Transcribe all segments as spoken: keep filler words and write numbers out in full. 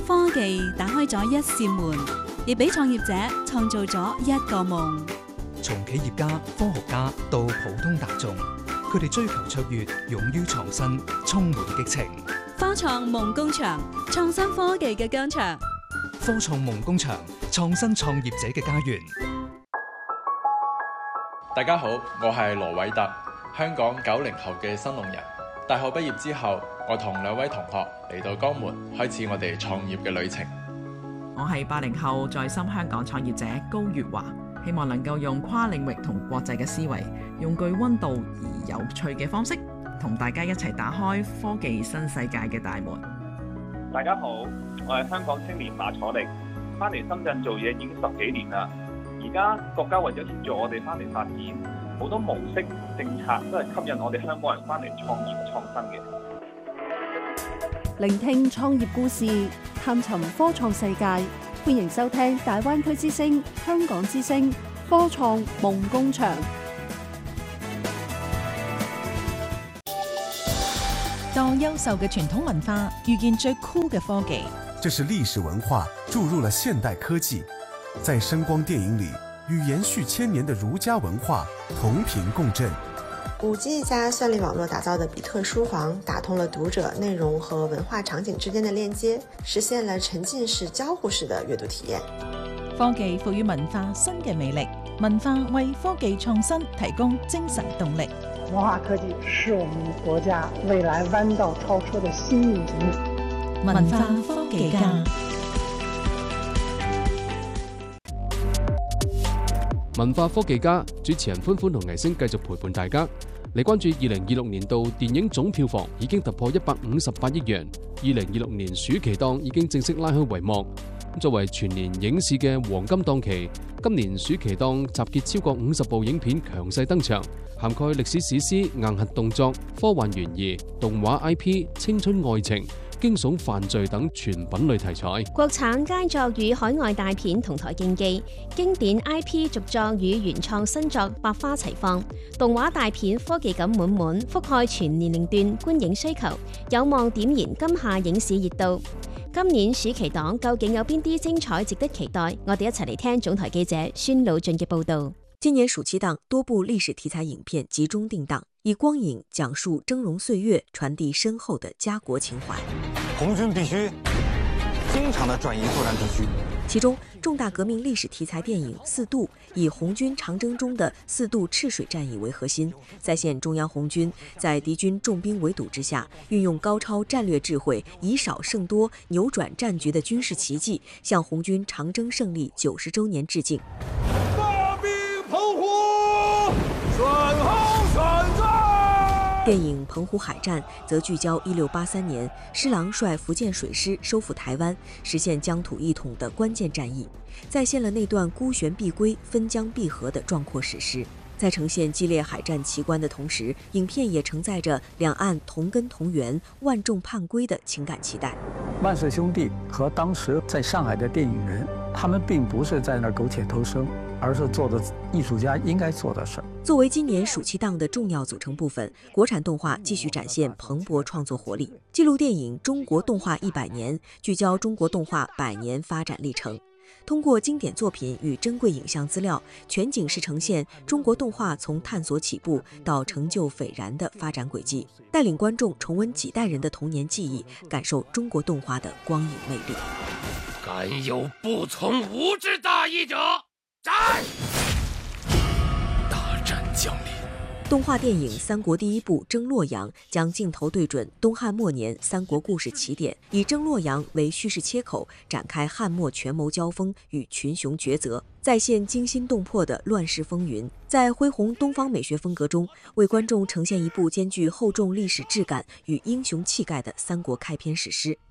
科技打開咗一扇門，亦俾創業者創造咗一個夢。 從企業家、科學家到普通大眾，佢哋追求卓越，勇於創新，充滿激情。 科創夢工場，創新科技嘅疆場。 科創夢工場，創新創業者嘅家園。 大家好，我係羅偉特，香港九零後嘅新農人。大學畢業之後，我同兩位同學嚟到江門，開始我哋創業嘅旅程。 我係八零後在深香港創業者高月華，希望能夠用跨領域同國際嘅思維，用具溫度而有趣嘅方式，同大家一齊打開科技新世界嘅大門。 大家好，我係香港青年馬楚力，翻嚟深圳做嘢已經十幾年啦。而家國家為咗協助我哋翻嚟發展，好多模式政策都係吸引我哋香港人翻嚟創業創新嘅。 聆聽創業故事，探尋科創世界，歡迎收聽大灣區之聲、香港之聲科創夢工場。 當優秀嘅傳統文化遇見最酷嘅科技， 這是歷史文化注入了現代科技，在聲光電影裏與延續千年的儒家文化同頻共振。 五 G 加算力網絡打造的比特書房，打通了讀者內容和文化場景之間的鏈接，實現了沉浸式交互式的閱讀體驗。 科技賦予文化新嘅魅力，文化為科技創新提供精神動力。 文化科技是我們國家未來彎道超車的新引擎。 文化科技家， 文化科技家主持人歡歡同倪星繼續陪伴大家。嚟關注二零二六年度電影總票房已經突破一百五十八億元，二零二六年暑期檔已經正式拉開帷幕。作為全年影視嘅黃金檔期，今年暑期檔集結超過五十部影片強勢登場，涵蓋歷史史詩、硬核動作、科幻懸疑、動畫 I P、青春愛情、驚悚犯罪等全品類題材。 國產佳作與海外大片同台競技，經典 I P 續作與原創新作百花齊放，動畫大片科技感滿滿，覆蓋全年齡段觀影需求，有望點燃今夏影視熱度。今年暑期檔究竟有邊啲精彩值得期待？我哋一齊嚟聽總台記者孫魯俊嘅報道。 今年暑期檔多部歷史題材影片集中定檔，以光影講述峥嵘歲月，傳遞深厚的家國情懷。 紅軍必須經常的轉移作戰地區。 其中，重大革命歷史題材電影《四渡》以紅軍長征中的四渡赤水戰役為核心，再現中央紅軍在敵軍重兵圍堵之下，運用高超戰略智慧，以少勝多，扭轉戰局的軍事奇蹟，向紅軍長征勝利九十週年致敬。 發兵澎湖，選好選在。 電影《澎湖海戰》則聚焦一六八三年施琅率福建水師收復台灣，實現疆土一統的關鍵戰役，再現了那段孤懸必歸、分疆必合的壯闊史詩。在呈現激烈海戰奇觀的同時，影片也承載着兩岸同根同源、萬眾盼歸的情感期待。 萬氏兄弟和當時在上海的電影人，他們並不是在那苟且偷生，而是做的藝術家應該做的事。 作為今年暑期檔的重要組成部分，國產動畫繼續展現蓬勃創作活力。紀錄電影《中國動畫一百年》聚焦中國動畫百年發展歷程，通過經典作品與珍貴影像資料，全景式呈現中國動畫從探索起步到成就斐然的發展軌跡，帶領觀眾重溫幾代人的童年記憶，感受中國動畫的光影魅力。 敢有不從吾之大義者，斬！大戰降臨。 動畫電影《三國》第一部《征洛陽》將鏡頭對準東漢末年三國故事起點，以征洛陽為敘事切口，展開漢末權謀交鋒與群雄抉擇，再現驚心動魄的亂世風雲。在恢弘東方美學風格中，為觀眾呈現一部兼具厚重歷史質感與英雄氣概的三國開篇史詩。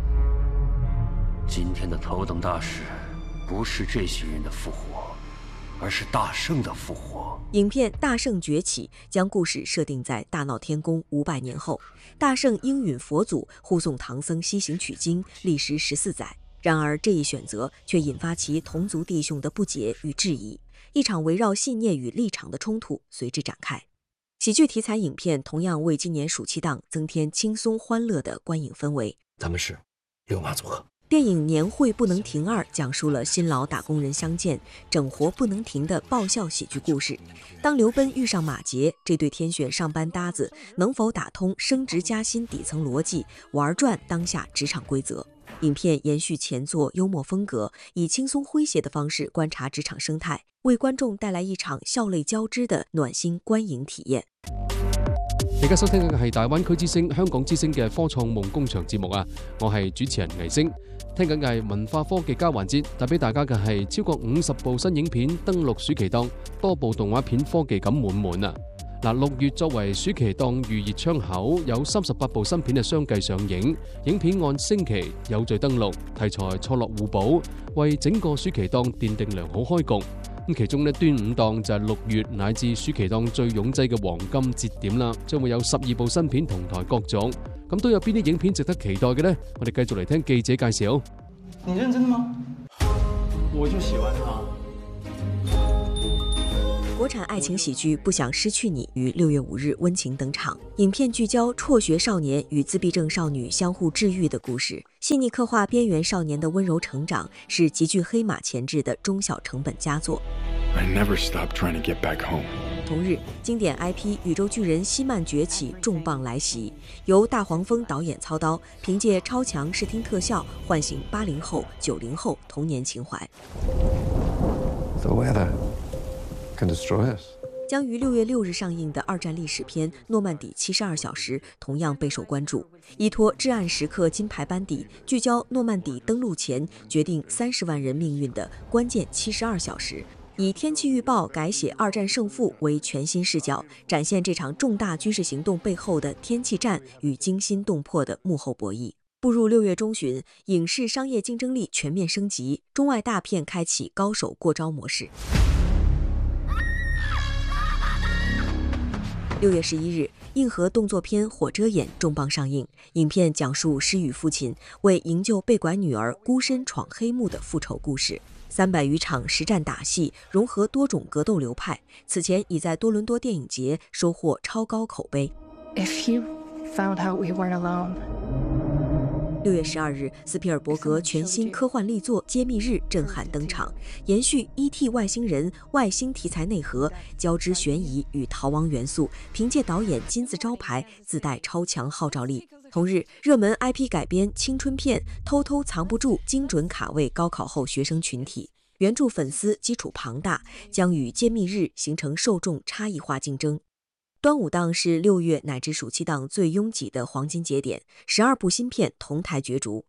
今天的頭等大事，不是這些人的復活，而是大聖的復活。 影片《大聖崛起》將故事設定在大鬧天宮五百年後，大聖應允佛祖護送唐僧西行取經，歷時十四載。然而這一選擇卻引發其同族弟兄的不解與質疑，一場圍繞信念與立場的衝突隨之展開。喜劇題材影片同樣為今年暑期檔增添輕鬆歡樂的觀影氛圍。 咱們是六馬組合。 电影《年会不能停二》讲述了新老打工人相见、整活不能停的爆笑喜剧故事。当刘奔遇上马杰，这对天选上班搭子能否打通升职加薪底层逻辑，玩转当下职场规则？影片延续前作幽默風格，以輕鬆詼諧的方式觀察職場生態，為觀眾帶來一場笑淚交織的暖心觀影體驗。 而家收聽嘅係大灣區之聲、香港之聲嘅科創夢工場節目啊！我係主持人倪星，聽緊嘅係文化科技家環節，帶俾大家嘅係超過五十部新影片登陸暑期檔，多部動畫片科技感滿滿啊！嗱，六月作為暑期檔預熱窗口，有三十八部新片嘅相繼上映，影片按星期有序登陸，題材錯落互補，為整個暑期檔奠定良好開局。咁其中呢，端午檔就係六月乃至暑期檔最擁擠嘅黃金節點啦，將會有十二部新片同台角逐。咁都有邊啲影片值得期待嘅呢？我哋繼續嚟聽記者介紹。 你認真的嗎？我就喜歡他。 國產愛情喜劇《不想失去你》於六月五日溫情登場。影片聚焦輟學少年與自閉症少女相互治癒的故事，細膩刻畫邊緣少年的溫柔成長，是極具黑馬潛質的中小成本佳作。 I never stopped trying to get back home。 同日，經典 I P 宇宙巨人希曼崛起重磅來襲，由大黃蜂導演操刀，憑借超強視聽特效喚醒八零後、九零後童年情懷。 The weather can destroy us。 將於六月六日上映的二戰歷史片《諾曼底七十二小時》同樣備受關注。依託至暗時刻金牌班底，聚焦諾曼底登陸前決定三十萬人命運的關鍵七十二小時，以天氣預報改寫二戰勝負為全新視角，展現這場重大軍事行動背後的天氣戰與驚心動魄的幕後博弈。步入六月中旬，影視商業競爭力全面升級，中外大片開啟高手過招模式。六月十一日，硬核動作片《火遮眼》重磅上映。影片講述失語父親為營救被拐女兒孤身闖黑幕的復仇故事。三百餘場實戰打戲，融合多種格鬥流派。此前已在多倫多電影節收穫超高口碑。 If you found out we weren't alone。 六月十二日，斯皮爾伯格全新科幻力作《揭秘日》震撼登場，延續 E T 外星人外星題材內核，交織懸疑與逃亡元素，憑借導演金字招牌，自帶超強號召力。同日，熱門 I P 改編青春片《偷偷藏不住》精準卡位高考後學生群體，原著粉絲基礎龐大，將與《揭秘日》形成受眾差異化競爭。端午檔是六月乃至暑期檔最擁擠的黃金節點，十二部新片同台角逐。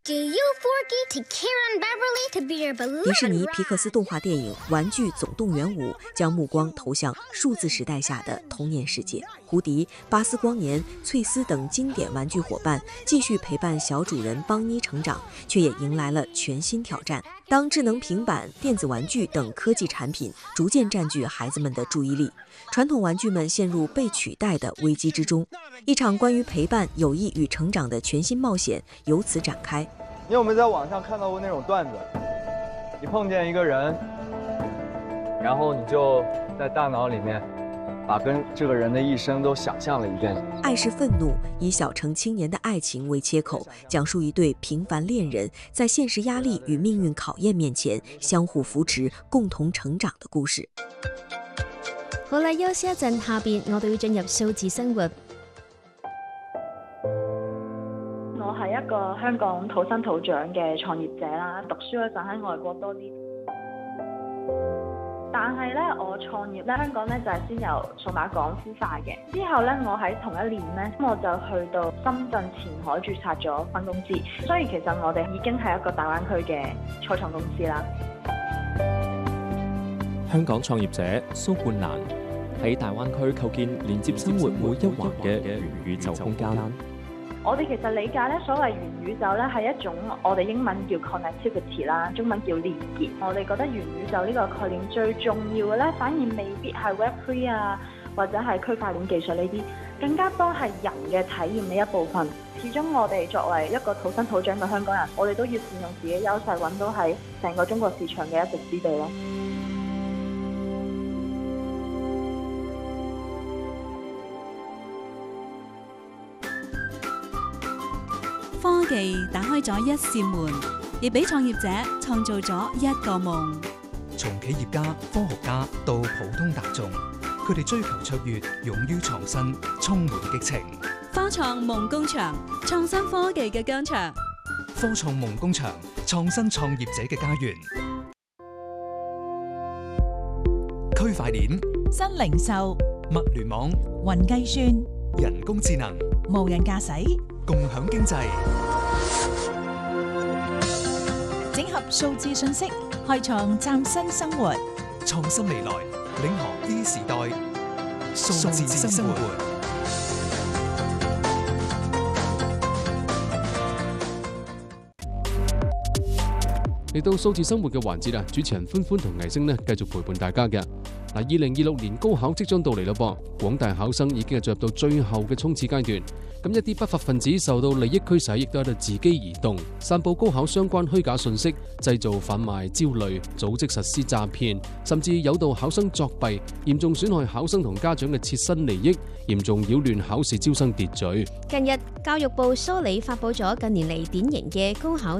迪士尼皮克斯動畫電影《玩具總動員五》將目光投向數字時代下的童年世界。胡迪、巴斯光年、翠絲等經典玩具夥伴繼續陪伴小主人邦妮成長，卻也迎來了全新挑戰。當智能平板、電子玩具等科技產品逐漸佔據孩子們的注意力，傳統玩具們陷入被取代的危機之中，一場關於陪伴、友誼與成長的全新冒險由此展開。 你有沒有在網上看到過那種段子？你碰見一個人，然後你就在大腦裡面把跟這個人的一生都想象了一遍。 愛是憤怒，以小城青年的愛情為切口，講述一對平凡戀人在現實壓力與命運考驗面前相互扶持、共同成長的故事。 好啦，休息一陣，下邊我哋要進入數字生活。 我係一個香港土生土長嘅創業者啦，讀書嗰陣喺外國多啲。但係咧，我創業咧，香港咧就係先由數碼港孵化嘅。之後咧，我喺同一年咧，我就去到深圳前海註冊咗分公司。所以其實我哋已經係一個大灣區嘅初創公司啦。 香港創業者蘇冠蘭喺大灣區構建連接生活每一環嘅元宇宙空間。 我哋其實理解咧，所謂元宇宙咧係一種我哋英文叫 connectivity 啦，中文叫連結。我哋覺得元宇宙呢個概念最重要嘅咧，反而未必係 Web 三 啊，或者係區塊鏈技術呢啲，更加多係人嘅體驗嘅一部分。始終我哋作為一個土生土長嘅香港人，我哋都要善用自己優勢，揾到喺成個中國市場嘅一席之地咯。 科技打開咗一扇門， 亦俾創業者創造咗一個夢。 從企業家、科學家到普通大眾，佢哋追求卓越，勇於創新，充滿激情。 科創夢工場，創新科技嘅疆場。 科創夢工場，創新創業者嘅家園。區塊鏈、 新零售、 物聯網、 雲計算、 人工智能、 無人駕駛、 共享經濟， 整合數字信息，開創嶄新生活。 創新未來，領航 E 時代，數字生活。 嚟到數字生活嘅環節啊，主持人歡歡同藝星呢繼續陪伴大家嘅。嗱，二零二六年高考即將到嚟啦噃，廣大考生已經係進入到最後嘅衝刺階段。咁一啲不法分子受到利益驅使，亦都喺度伺機而動，散佈高考相關虛假信息，製造販賣焦慮，組織實施詐騙，甚至誘導考生作弊，嚴重損害考生同家長嘅切身利益，嚴重擾亂考試招生秩序。 近日，教育部梳理發佈咗近年嚟典型嘅高考